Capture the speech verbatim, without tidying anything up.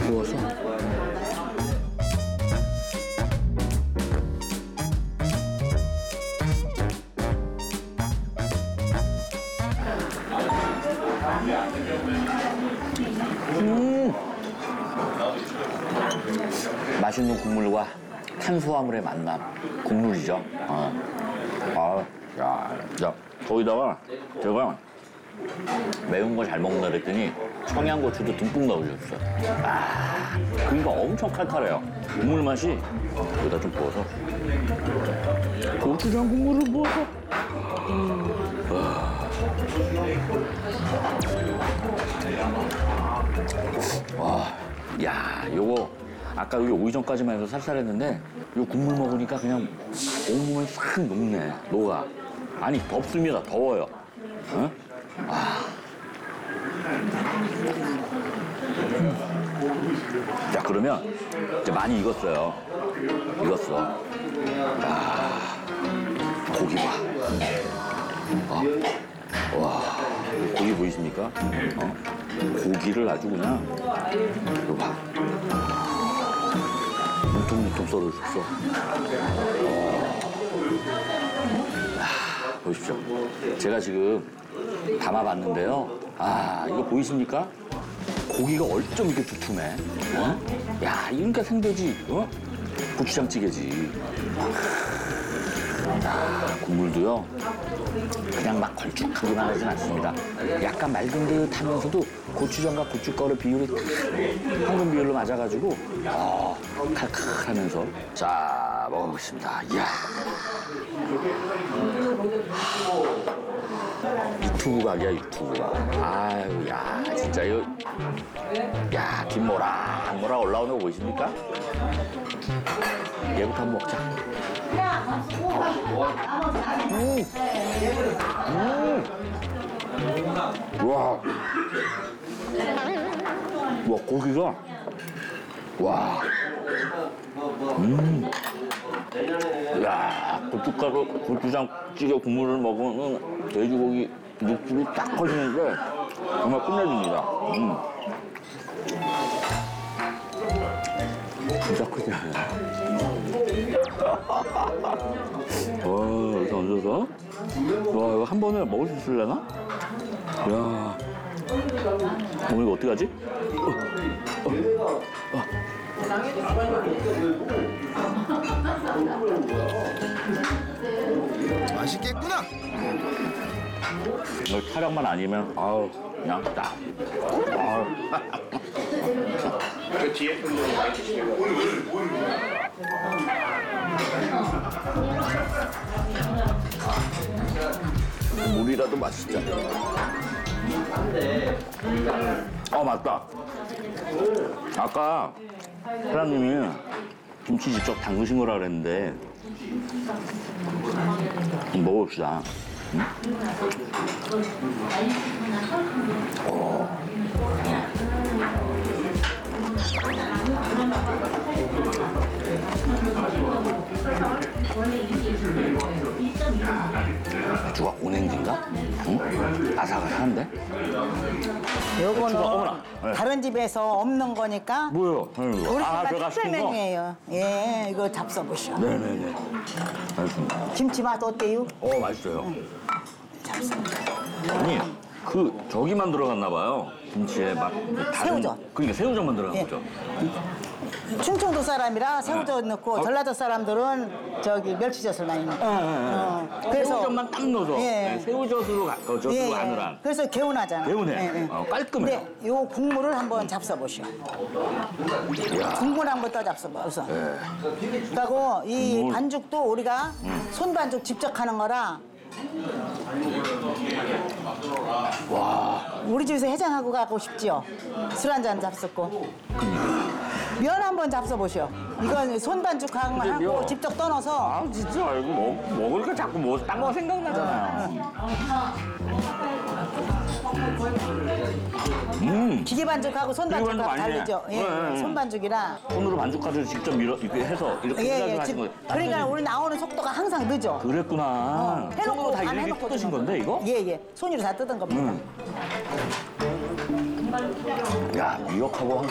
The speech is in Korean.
부어서. 음. 맛있는 국물과 탄수화물의 만남. 국물이죠. 어. 아, 야, 야, 거기다가 제가 매운 거 잘 먹는다 그랬더니 청양고추도 듬뿍 넣어주셨어. 아, 그러니까 엄청 칼칼해요. 국물 맛이 여기다 좀 부어서 고추장 국물을 부어서. 음. 와. 와, 야, 요거 아까 여기 오기 전까지만 해도 쌀쌀했는데 요 국물 먹으니까 그냥 온몸에 싹 녹네, 녹아. 아니, 덥습니다. 더워요. 어? 아. 음. 자, 그러면 이제 많이 익었어요. 익었어. 아, 고기 봐. 어? 와, 고기 보이십니까? 어? 고기를 아주 그냥 이거 봐. 뭉퉁뭉퉁 썰어줬어. 어. 아, 보십시오. 제가 지금 담아봤는데요. 아, 이거 보이십니까? 고기가 얼쩜 이렇게 두툼해. 어? 야, 이러니까 생돼지, 어? 고추장찌개지. 아, 국물도요. 그냥 막 걸쭉하기만 하진 않습니다. 약간 맑은 듯 하면서도 고추장과 고춧가루 비율이 딱 황금 비율로 맞아가지고 어, 칼칼하면서. 자, 먹어보겠습니다. 이야. 유튜브 각이야, 유튜브 각. 아유, 야, 진짜 이거. 야, 김 모락 모락 올라오는 거 보이십니까? 얘부터 한번 먹자. 음. 음. 와. 와, 고기가. 와. 음. 야, 고춧가루, 고추장찌개 국물을 먹으면 돼지고기 육즙이 딱 퍼지는데 정말 끝내줍니다. 음. 진짜 크지 않아요? 와, 이렇게 얹어서. 와, 이거 한 번에 먹을 수 있을려나? 야. 어머, 이거 어떡하지? 어, 어, 어. 맛있겠구나. 이거 촬영만 아니면, 아우, 그냥 딱. 아우. 그 뒤에 분들 많이 드시는 거. 물이라도 마시자. 어, 맞다. 아까 사장님이 김치 직접 담그신 거라 그랬는데 먹어봅시다. 응? 어. 배추가 오냉지인가? 응? 아삭아삭한데? 요거는 어머나. 네. 다른 집에서 없는 거니까 뭐요? 네, 우리 아, 제가 집가 시킨 특별 거? 메뉴예요. 예, 이거 잡숴보시오. 네네네. 알겠습니다. 김치 맛 어때요? 어, 맛있어요. 잡숴. 아니, 그 저기만 들어갔나 봐요. 김치에 막 다른. 새우젓. 그러니까 새우젓만 들어간 예. 거죠. 충청도 사람이라 새우젓 넣고 전라도 사람들은 저기 멸치젓을 많이 넣고. 어, 새우젓만 딱 넣어서. 예. 네, 새우젓으로 가, 어, 젓으로 예, 가느란. 그래서 개운하잖아. 개운해. 어, 깔끔해요. 근데 요 국물을 한번 잡숴보시오. 이야. 국물 한번 떠 잡숴봐, 우선. 그리고 이 국물. 반죽도 우리가 손반죽 직접 하는 거라 와. 우리 집에서 해장하고 가고 싶지요. 술 한 잔 잡숫고. 면 한번 잡숴보시오. 이건 손반죽 하고 근데요. 하고 직접 떠넣어서 아, 진짜 이거 먹, 먹으니까 자꾸 뭐 딴 거 생각나잖아요. 음. 기계 반죽하고 손반죽하고 기계 반죽 아니네. 다르죠. 예, 네, 네. 손반죽이라. 손으로 반죽가루 직접 밀어 이렇게 해서 이렇게 예, 해가지고 예. 하신 지- 거예요. 그러니까 우리 나오는 속도가 항상 늦어. 그랬구나. 어, 손으로 다 안 일일이 해놓고 뜯으신 주는 건데 이거? 예, 예. 손으로 다 뜯은 겁니다. 야, 미역하고 한